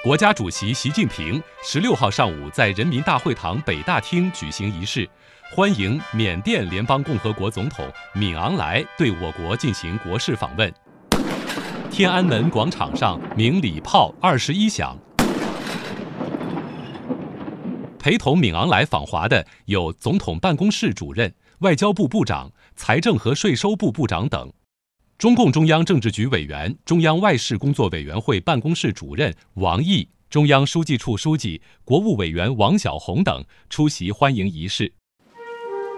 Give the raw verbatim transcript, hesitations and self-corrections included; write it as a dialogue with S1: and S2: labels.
S1: 国家主席习近平十六号上午在人民大会堂北大厅举行仪式，欢迎缅甸联邦共和国总统敏昂莱对我国进行国事访问。天安门广场上鸣礼炮二十一响。陪同敏昂莱访华的有总统办公室主任、外交部部长、财政和税收部部长等。中共中央政治局委员、中央外事工作委员会办公室主任王毅、中央书记处书记、国务委员王小洪等出席欢迎仪式。